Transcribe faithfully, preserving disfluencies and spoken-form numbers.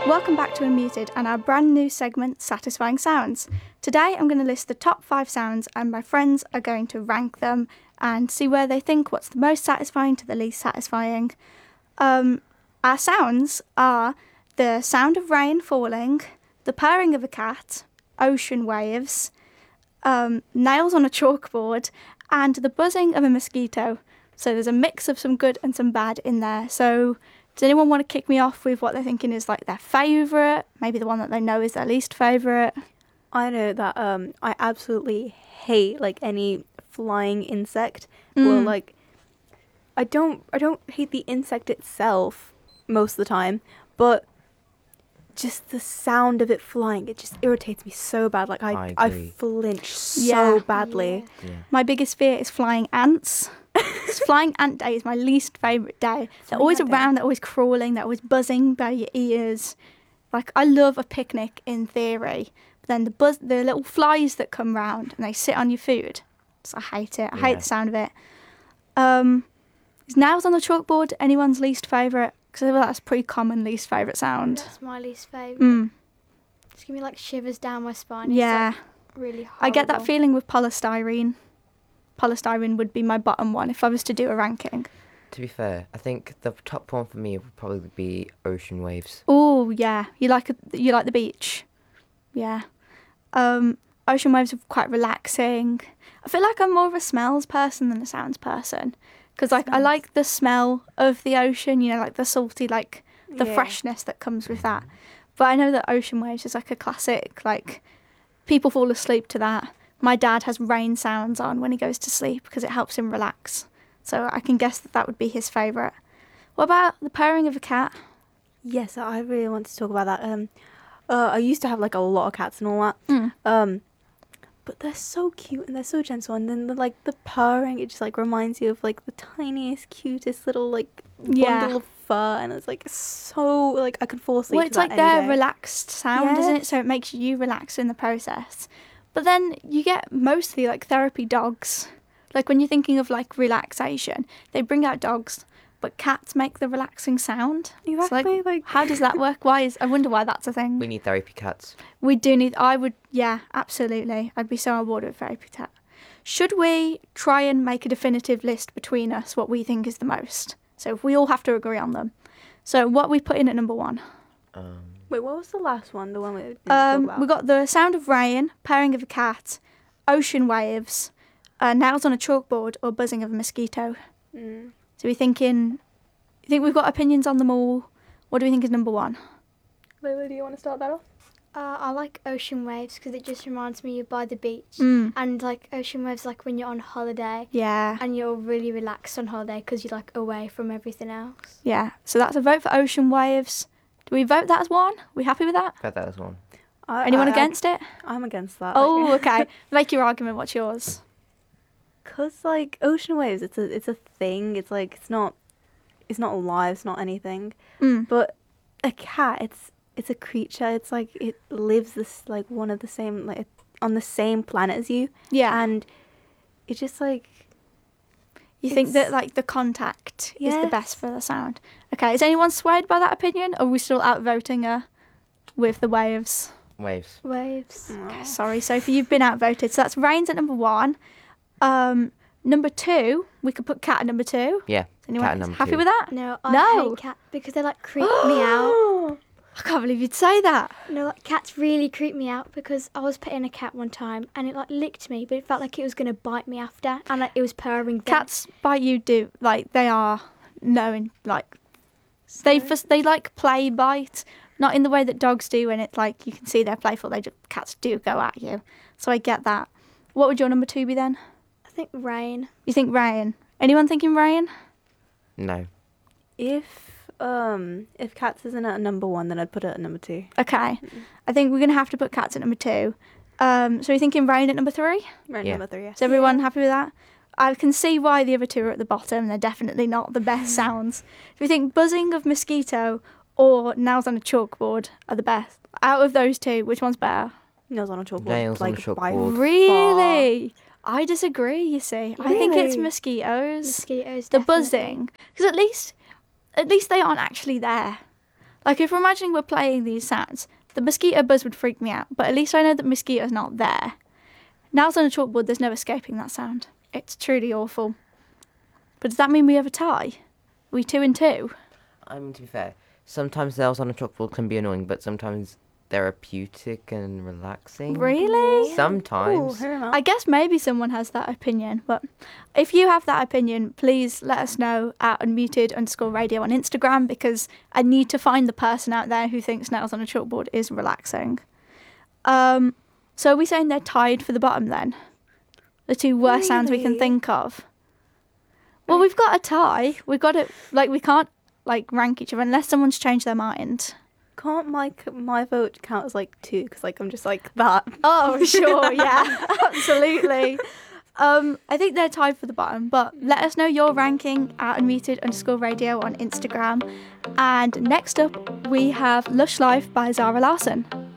Welcome back to Unmuted and our brand new segment, Satisfying Sounds. Today I'm going to list the top five sounds and my friends are going to rank them and see where they think what's the most satisfying to the least satisfying. Um, our sounds are the sound of rain falling, the purring of a cat, ocean waves, um, nails on a chalkboard, and the buzzing of a mosquito. So there's a mix of some good and some bad in there. So does anyone want to kick me off with what they're thinking is like their favourite? Maybe the one that they know is their least favourite? I know that um, I absolutely hate like any flying insect. Mm. Well, like I don't, I don't hate the insect itself most of the time, but just the sound of it flying, it just irritates me so bad. Like I, I I, agree. flinch so Yeah. badly. Yeah. My biggest fear is flying ants. Flying ant day is my least favourite day. They're always ant day. around, they're always crawling, they're always buzzing by your ears. Like, I love a picnic in theory, but then the buzz, the little flies that come round and they sit on your food, so I hate it. I hate Yeah. the sound of it. Um, is nails on the chalkboard anyone's least favourite? Because I feel that's a pretty common least favourite sound. That's my least favourite. Mm, It's giving me like shivers down my spine. It's, yeah. like, really horrible. I get that feeling with polystyrene. Polystyrene would be my bottom one if I was to do a ranking. To be fair, I think the top one for me would probably be ocean waves. Oh yeah, you like a, you like the beach, yeah. Um, ocean waves are quite relaxing. I feel like I'm more of a smells person than a sounds person, because like I Smells. like the smell of the ocean. You know, like the salty, like the Yeah. freshness that comes with that. But I know that ocean waves is like a classic. Like people fall asleep to that. My dad has rain sounds on when he goes to sleep because it helps him relax. So I can guess that that would be his favourite. What about the purring of a cat? Yes, I really want to talk about that. Um, uh, I used to have like a lot of cats and all that. Mm. Um, but they're so cute and they're so gentle, and then the, like the purring, it just like reminds you of like the tiniest, cutest little like Yeah. bundle of fur, and it's like so like I could fall asleep. Well, to it's that like any their day. relaxed sound, isn't it? Yes. So it makes you relax in the process. But then you get mostly like therapy dogs. Like when you're thinking of like relaxation, they bring out dogs, but cats make the relaxing sound. So, Exactly. like, like how does that work? Why is I wonder why that's a thing. We need therapy cats. We do need. I would. Yeah, absolutely. I'd be so on board with therapy cat. Should we try and make a definitive list between us what we think is the most? So if we all have to agree on them. So what we put in at number one. Um, Wait, what was the last one? The one we didn't Um, talk about? we got the sound of rain, purring of a cat, ocean waves, uh, nails on a chalkboard, or buzzing of a mosquito. Mm. So we're thinking, you think we've got opinions on them all? What do we think is number one? Layla, do you want to start that off? Uh, I like ocean waves because it just reminds me of by the beach. Mm. And like ocean waves, like when you're on holiday Yeah, and you're really relaxed on holiday because you're like away from everything else. yeah. So that's a vote for ocean waves. Do we vote that as one? We happy with that? bet that as one. I, Anyone I- against it? I, I'm against that. Oh, okay. Make your argument. What's yours? Cause like ocean waves, it's a it's a thing. It's like it's not it's not alive. It's not anything. Mm. But a cat, it's it's a creature. It's like it lives this like one of the same like on the same planet as you, Yeah. and it just like You think that it's- like the contact is the Yes. best for the sound? Okay. Is anyone swayed by that opinion, or are we still outvoting her with the waves? Waves. Waves. Okay, sorry, Sophie, you've been outvoted. So that's rains at number one. Um, number two, we could put cat at number two. Yeah. Is anyone cat at number happy two. with that? No, I No. hate cats because they like creep me out. I can't believe you'd say that. No, like cats really creep me out because I was petting a cat one time and it like licked me, but it felt like it was gonna bite me after, and like it was purring. then. Cats bite you do like they are knowing like they So- first, they like play bite, not in the way that dogs do when it's like you can see they're playful. They just, cats do go at you. So I get that. What would your number two be then? I think rain. You think rain? Anyone thinking rain? No. if um if cats isn't at number one, then I'd put it at number two. Okay. I think we're gonna have to put cats at number two. Um, so we're thinking rain at number three. Right, Yeah. number three. Yes. Is everyone happy with that? I can see why the other two are at the bottom. They're definitely not the best sounds. If we think buzzing of mosquito or nails on a chalkboard are the best, out of those two, which one's better? Nails on a chalkboard. Nails on like, a by chalkboard. Really? I disagree, you see. I think it's Really? mosquitoes. Mosquitoes. The definitely. buzzing. Because at least, at least they aren't actually there. Like, if we're imagining we're playing these sounds, the mosquito buzz would freak me out, but at least I know that mosquito's not there. Nails on a chalkboard, there's no escaping that sound. It's truly awful. But does that mean we have a tie? Are we two and two? I mean, to be fair, sometimes nails on a chalkboard can be annoying, but sometimes therapeutic and relaxing. Really? Sometimes. Ooh, I guess maybe someone has that opinion, but if you have that opinion, please let us know at unmuted underscore radio on Instagram, because I need to find the person out there who thinks nails on a chalkboard is relaxing. Um, so are we saying they're tied for the bottom then? The two worst sounds we can Really? think of. Well, we've got a tie. We've got it, like, we can't, like, rank each other unless someone's changed their mind. Can't my my vote count as like two? Because like I'm just like that. Oh, sure, yeah, absolutely. Um, I think they're tied for the bottom, but let us know your ranking at unmuted underscore radio on Instagram. And next up, we have Lush Life by Zara Larson.